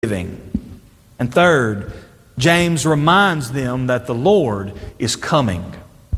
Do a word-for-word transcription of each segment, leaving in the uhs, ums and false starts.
And third, James reminds them that the Lord is coming.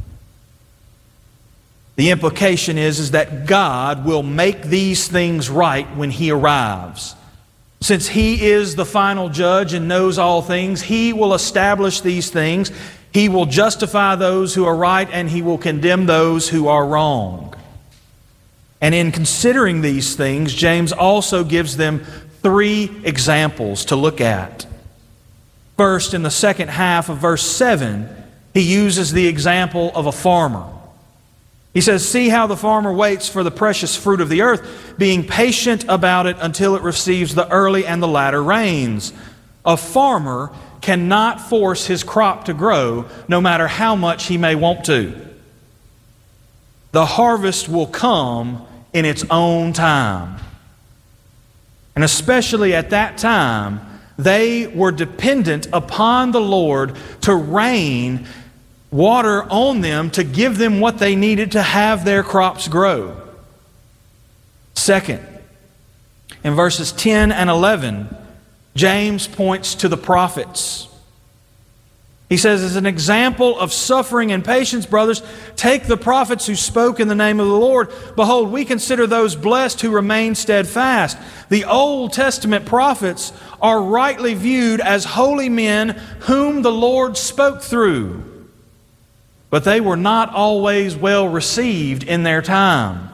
The implication is, is that God will make these things right when He arrives. Since He is the final judge and knows all things, He will establish these things. He will justify those who are right, and He will condemn those who are wrong. And in considering these things, James also gives them three examples to look at. First, in the second half of verse seven, he uses the example of a farmer. He says, "See how the farmer waits for the precious fruit of the earth, being patient about it until it receives the early and the latter rains." A farmer cannot force his crop to grow, no matter how much he may want to. The harvest will come in its own time. And especially at that time, they were dependent upon the Lord to rain water on them to give them what they needed to have their crops grow. Second, in verses ten and eleven, James points to the prophets. He says, as an example of suffering and patience, brothers, take the prophets who spoke in the name of the Lord. Behold, we consider those blessed who remain steadfast. The Old Testament prophets are rightly viewed as holy men whom the Lord spoke through. But they were not always well received in their time.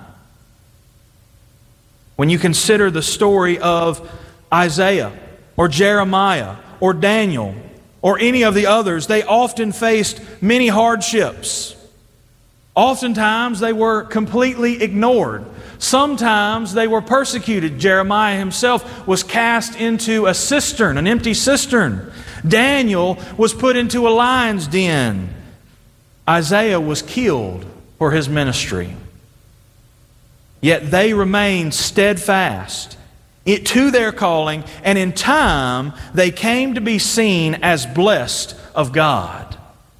When you consider the story of Isaiah or Jeremiah or Daniel or any of the others, they often faced many hardships. Oftentimes they were completely ignored. Sometimes they were persecuted. Jeremiah himself was cast into a cistern, an empty cistern. Daniel was put into a lion's den. Isaiah was killed for his ministry. Yet they remained steadfast It, to their calling, and in time they came to be seen as blessed of God.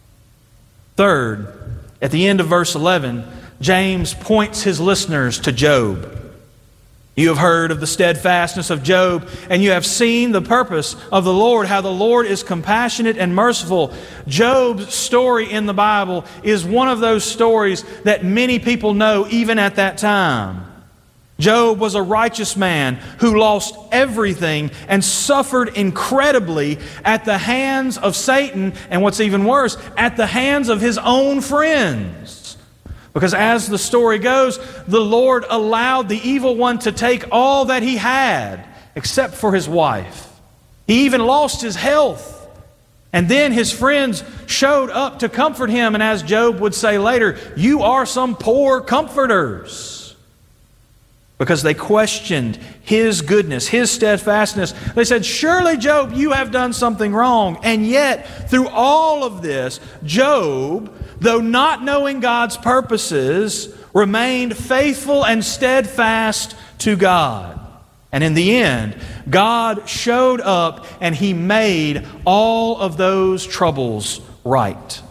Third, at the end of verse eleven, James points his listeners to Job. You have heard of the steadfastness of Job, and you have seen the purpose of the Lord, how the Lord is compassionate and merciful. Job's story in the Bible is one of those stories that many people know even at that time. Job was a righteous man who lost everything and suffered incredibly at the hands of Satan, and what's even worse, at the hands of his own friends. Because as the story goes, the Lord allowed the evil one to take all that he had, except for his wife. He even lost his health. And then his friends showed up to comfort him, and as Job would say later, "You are some poor comforters." Because they questioned his goodness, his steadfastness. They said, "Surely, Job, you have done something wrong." And yet, through all of this, Job, though not knowing God's purposes, remained faithful and steadfast to God. And in the end, God showed up and He made all of those troubles right.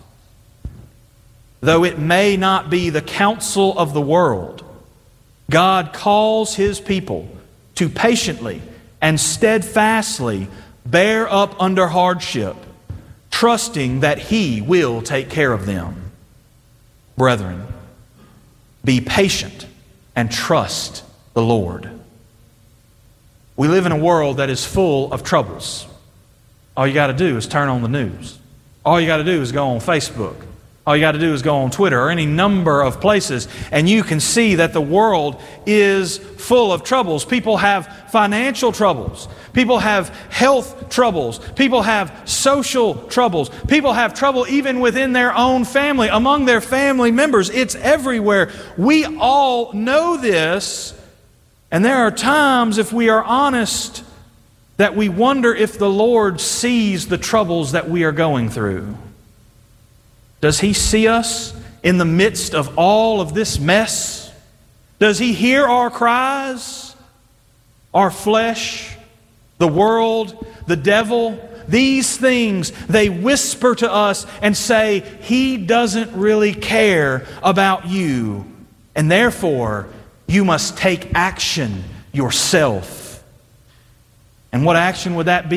Though it may not be the counsel of the world, God calls His people to patiently and steadfastly bear up under hardship, trusting that He will take care of them. Brethren, be patient and trust the Lord. We live in a world that is full of troubles. All you got to do is turn on the news. All you got to do is go on Facebook. All you got to do is go on Twitter or any number of places, and you can see that the world is full of troubles. People have financial troubles. People have health troubles. People have social troubles. People have trouble even within their own family, among their family members. It's everywhere. We all know this, and there are times, if we are honest, that we wonder if the Lord sees the troubles that we are going through. Does He see us in the midst of all of this mess? Does He hear our cries? Our flesh, the world, the devil, these things, they whisper to us and say, He doesn't really care about you, and therefore you must take action yourself. And what action would that be?